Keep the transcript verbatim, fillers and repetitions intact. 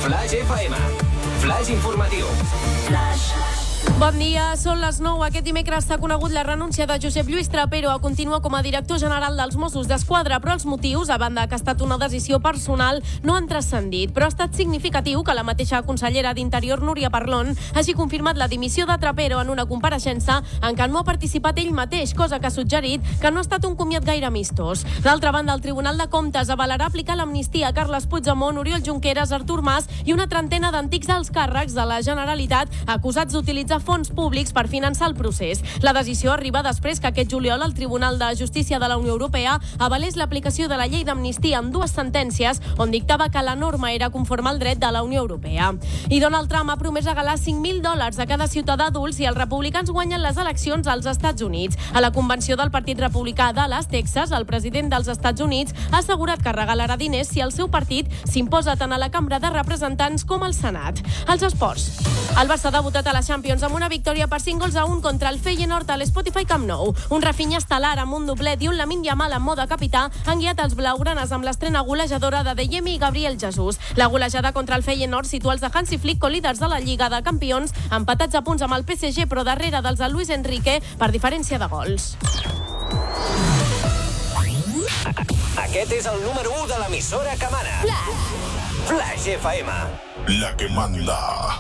Flash F M. Flash informatiu. Flash. Bon dia, són les nou. Aquest dimecres s'ha conegut la renúncia de Josep Lluís Trapero a continuar com a director general dels Mossos d'Esquadra, però els motius, a banda que ha estat una decisió personal, no han transcendit. Però ha estat significatiu que la mateixa consellera d'Interior, Núria Parlon, hagi confirmat la dimissió de Trapero en una compareixença en què no ha participat ell mateix, cosa que ha suggerit que no ha estat un comiat gaire amistós. D'altra banda, el Tribunal de Comptes avalarà aplicar l'amnistia a Carles Puigdemont, Oriol Junqueras, Artur Mas i una trentena d'antics alts càrrecs de la Generalitat acusats d'utilitzar fons públics per finançar el procés. La decisió arriba després que aquest juliol el Tribunal de Justícia de la Unió Europea avalés l'aplicació de la llei d'amnistia amb dues sentències on dictava que la norma era conforme al dret de la Unió Europea. I Donald Trump ha promès regalar cinc mil dòlars a cada ciutadà adult si els republicans guanyen les eleccions als Estats Units. A la convenció del Partit Republicà a Dallas, Texas, el president dels Estats Units ha assegurat que regalarà diners si el seu partit s'imposa tant a la Cambra de Representants com al Senat. Els esports. El Barça ha debutat a la Champions amb una victòria per cinc gols a un contra el Feyenoord a l'Spotify Camp Nou. Un Rafinha estel·lar amb un doblet i un Lamine Yamal en mode capità han guiat els blaugranes amb l'estrena golejadora de Deyemi i Gabriel Jesús. La golejada contra el Feyenoord situa els de Hansi Flick co-líders de la Lliga de Campions, empatats a punts amb el P S G però darrere dels de Luis Enrique per diferència de gols. Aquest és el número u de l'emissora que mana. Flash. Flash F M. La que manda.